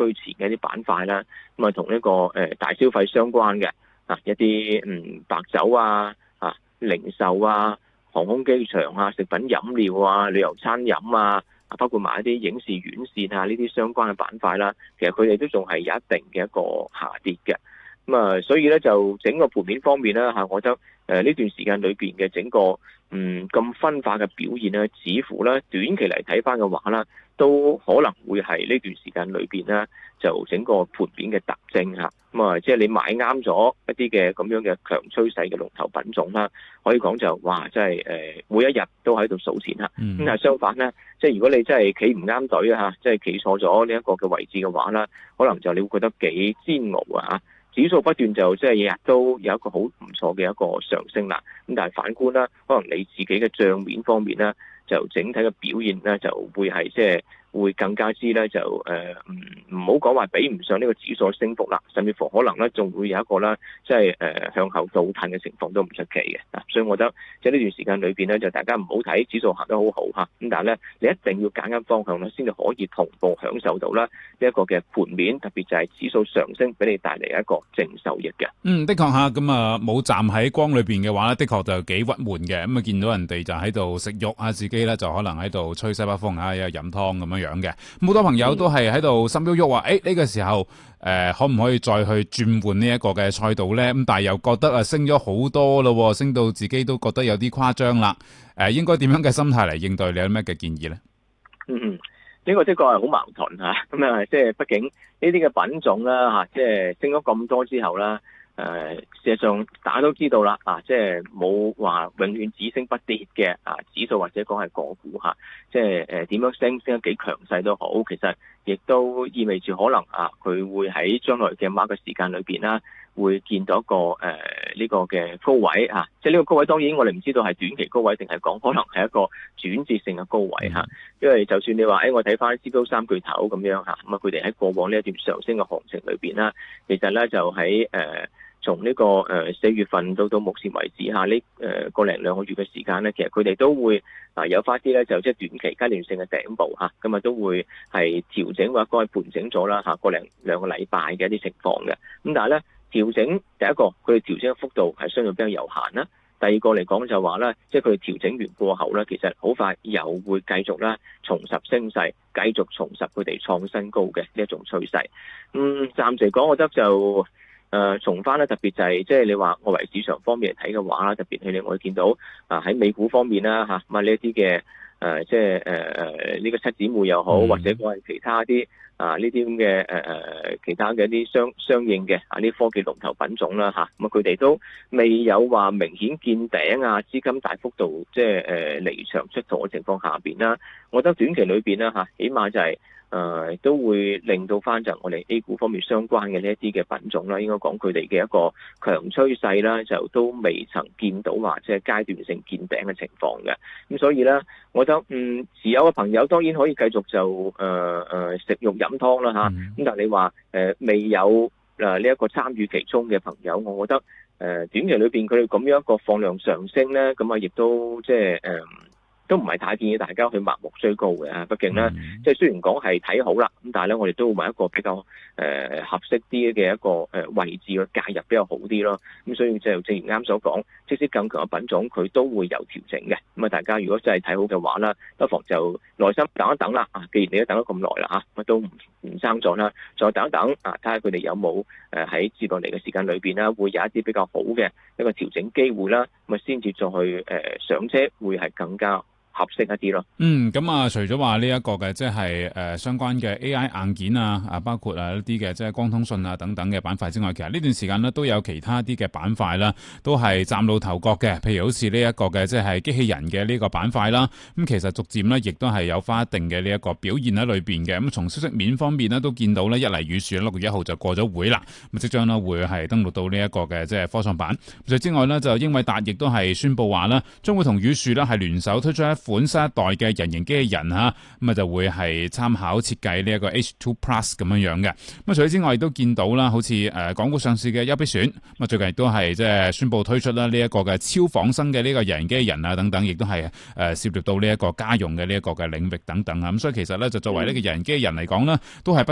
居前嘅一啲板塊啦，咁啊同呢個大消費相關嘅一啲白酒零售航空機場食品飲料旅遊餐飲包括埋一啲影視院線呢啲相關嘅板塊啦，其實佢哋都仲係有一定嘅一個下跌嘅。咁所以咧就整個盤面方面咧我覺得呢段時間裏邊嘅整個咁分化嘅表現咧，似乎咧短期嚟睇翻嘅話啦，都可能會係呢段時間裏邊咧就整個盤面嘅特徵嚇。即係你買啱咗一啲嘅咁樣嘅強趨勢嘅龍頭品種啦，可以講就哇，真係每一日都喺度數錢嚇。咁但係相反咧，即係如果你真係企唔啱隊即係企錯咗呢一個嘅位置嘅話啦，可能就你會覺得幾煎熬指數不斷就即係日日都有一個好唔錯嘅一個上升啦。咁但係反觀啦，可能你自己嘅帳面方面咧，就整體嘅表現咧就會係即係會更加之咧就唔好講話比唔上呢個指數升幅啦，甚至乎可能咧仲會有一個咧即係向後倒褪嘅情況都唔出奇嘅。所以我覺得即係呢段時間裏邊咧，就大家唔好睇指數行得好好咁但係咧你一定要揀啱方向咧，先至可以同步享受到啦呢一個嘅盤面，特別就係指數上升俾你帶嚟一個正收益嘅。 的確嚇，咁冇站喺光裏邊嘅話咧，的確就幾鬱悶嘅。咁見到人哋就喺度食肉自己咧就可能喺度吹西北風又飲湯咁樣嘅。好多朋友都係喺度心喐喐話，呢個時候可唔可以再去轉換呢一個嘅賽道咧？咁但係又覺得升咗好多咯，升到自己都覺得有啲誇張啦。應該點樣嘅心態嚟應對？你有咩嘅建議咧？ 呢個的確係好矛盾咁即係畢竟呢啲嘅品種啦即係升咗咁多之後啦。事實上大家都知道啦，即係冇話永遠只升不跌嘅指數或者講係個股即係點樣升得幾強勢都好，其實亦都意味住可能佢會喺將來嘅某個時間裏邊啦，會見到一個呢個嘅高位即係呢個高位當然我哋唔知道係短期高位定係講可能係一個轉折性嘅高位因為就算你話我睇翻CBO三巨頭咁樣咁佢哋喺過往呢一段上升嘅行情裏邊啦，其實咧就喺從呢個4月份到目前為止呢個零兩個月嘅時間咧，其實佢哋都會有翻啲咧就即係短期階段性嘅頂部咁都會係調整或者係盤整咗啦個零兩個禮拜嘅一啲情況嘅。咁但係咧調整第一個佢哋調整嘅幅度係相對比較有限啦。第二個嚟講就話咧，即係佢哋調整完過後咧，其實好快又會繼續啦重拾升勢，繼續重拾佢哋創新高嘅呢一種趨勢。暫時嚟講，我覺得就從翻咧，特別就係即係你話外圍市場方面嚟睇嘅話啦，特別係我哋見到喺美股方面啦呢一啲嘅即係呢個七姊妹又好，或者講係其他啲呢啲咁嘅其他嘅一啲相應嘅呢啲科技龍頭品種啦咁佢哋都未有話明顯見頂資金大幅度即係離場出逃嘅情況下邊啦，我覺得短期裏邊啦起碼就係都會令到翻就我哋 A 股方面相關嘅呢一啲嘅品種啦，應該講佢哋嘅一個強趨勢啦，就都未曾見到話即係階段性見頂嘅情況嘅。咁所以咧，我覺得持有嘅朋友當然可以繼續就食肉飲湯啦咁但係你話未有呢一個參與其中嘅朋友，我覺得短期裏邊佢哋咁樣一個放量上升咧，咁亦都即係都唔係太建議大家去盲目追高嘅畢竟咧，即係雖然講係睇好啦，咁但係咧我哋都會揾一個比較合適啲嘅一個位置去介入比較好啲咯。咁所以就正如啱所講，即使更強嘅品種佢都會有調整嘅。咁大家如果真係睇好嘅話啦，不妨就耐心等一等啦。既然你都等咗咁耐啦乜都唔爭咗啦，再等一等睇下佢哋有冇喺接落嚟嘅時間裏邊啦，會有一啲比較好嘅一個調整機會啦，咁先至再去上車會係更加合適一啲咯。 咁除咗話呢一個嘅即係相關嘅 AI 硬件包括一啲嘅即係光通訊等等嘅板塊之外，其實呢段時間呢都有其他啲嘅板塊啦，都係嶄露頭角嘅。譬如好似呢一個嘅即係機器人嘅呢個板塊啦，咁其實逐漸呢亦都係有翻一定嘅呢一個表現喺裏邊嘅。咁從消息面方面呢，都見到呢一嚟宇樹6月1號就過咗會啦，咁即將呢會係登陸到呢一個嘅即係科創板。除之外呢，就英偉達亦都係宣布話呢將會同宇樹呢係聯手推出一款新一代嘅人形機器人咁就會係參考設計呢一個 H2 Plus 咁樣嘅。咁除此之外，亦都見到啦，好似港股上市嘅優必選，咁最近亦都係即係宣布推出啦呢一個嘅超仿生嘅呢個人形機器人等等，亦都係涉獵到呢一個家用嘅呢一個嘅領域等等咁所以其實咧就作為呢個人形機器人嚟講呢，都係不